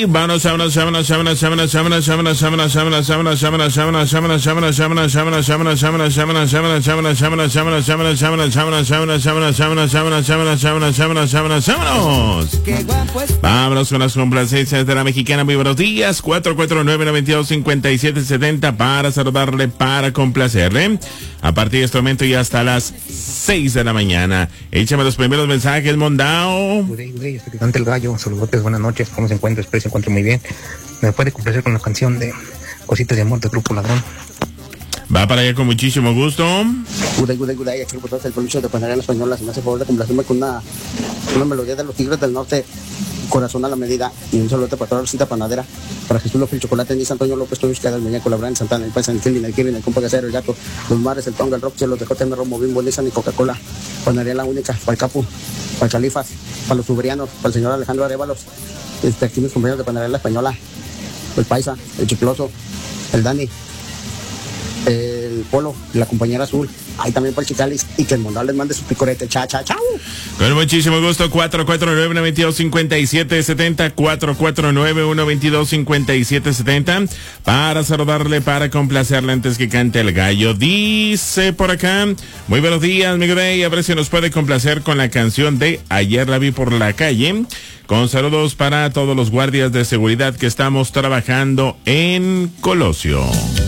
vámonos. Vámonos con las complacencias de la mexicana. Muy buenos días. 449-925770 para saludarle, para complacerle. A partir de este momento y hasta las 6 de la mañana. Échame los primeros mensajes, Mondao. Gudey, cante el gallo. Saludotes, buenas noches. ¿Cómo se encuentra? Espero se encuentre muy bien. Me puede complacer con la canción de Cositas de Amor del Grupo Ladrón. Va para allá con muchísimo gusto. Gudey, aquí por todo el provincia de Panadería Española. Se me hace favor de complacerme con una melodía de los Tigres del Norte, Corazón a la Medida, y un saludo para toda la cinta panadera, para Jesús López Chocolate, en Antonio López, Toyos, Cadal, Muñeco, Labrán, Santana, el Paisa, el Kelvin, el Kevin, el Compa Gasero, el Gato, los Mares, el Tonga, el Rock, los de Cotem, Romo, Bimbo, Nissan y Coca-Cola. Panadería La Única, para el Capu, para el Califas, para los Uberianos, para el señor Alejandro Arévalos, aquí mis compañeros de Panadería Española, el Paisa, el Chicloso, el Dani, el Polo, la compañera Azul, ahí también para el Chicalis, y que el Mondal les mande su picorete. Chao. Con muchísimo gusto. 449-122-5770, 449-122-5770, para saludarle, para complacerle antes que cante el gallo. Dice por acá: muy buenos días, mi Grey, a ver si nos puede complacer con la canción de Ayer la vi por la calle, con saludos para todos los guardias de seguridad que estamos trabajando en Colosio.